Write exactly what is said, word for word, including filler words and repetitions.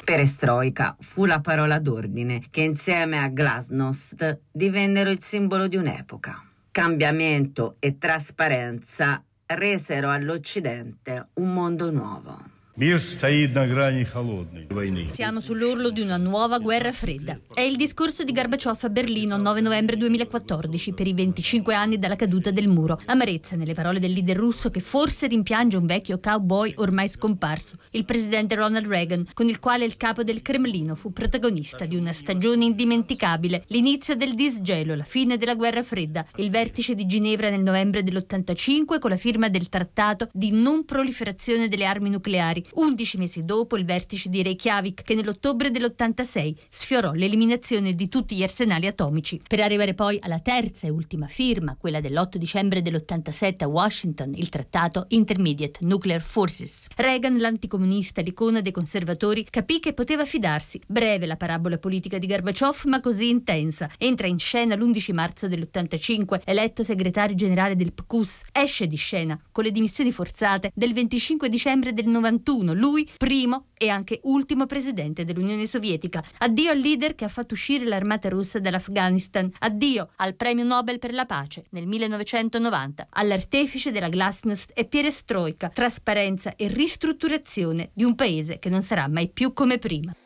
Perestroika fu la parola d'ordine che insieme a glasnost divennero il simbolo di un'epoca. Cambiamento e trasparenza resero all'Occidente un mondo nuovo. Siamo sull'orlo di una nuova guerra fredda. È il discorso di Gorbaciov a Berlino il nove novembre duemilaquattordici per i venticinque anni dalla caduta del muro. Amarezza nelle parole del leader russo che forse rimpiange un vecchio cowboy ormai scomparso, il presidente Ronald Reagan, con il quale il capo del Cremlino fu protagonista di una stagione indimenticabile, l'inizio del disgelo, la fine della guerra fredda, il vertice di Ginevra nel novembre dell'ottantacinque con la firma del trattato di non proliferazione delle armi nucleari. Undici mesi dopo il vertice di Reykjavik che nell'ottobre dell'ottantasei sfiorò l'eliminazione di tutti gli arsenali atomici, per arrivare poi alla terza e ultima firma, quella dell'otto dicembre dell'ottantasette a Washington, il trattato Intermediate Nuclear Forces. Reagan, l'anticomunista, l'icona dei conservatori, capì che poteva fidarsi. Breve la parabola politica di Gorbaciov, ma così intensa. Entra in scena l'undici marzo dell'ottantacinque, eletto segretario generale del P C U S. Esce di scena con le dimissioni forzate del venticinque dicembre del novantuno. Lui, primo e anche ultimo presidente dell'Unione Sovietica. Addio al leader che ha fatto uscire l'armata russa dall'Afghanistan. Addio al premio Nobel per la pace nel millenovecentonovanta. All'artefice della glasnost e perestroika, trasparenza e ristrutturazione di un paese che non sarà mai più come prima.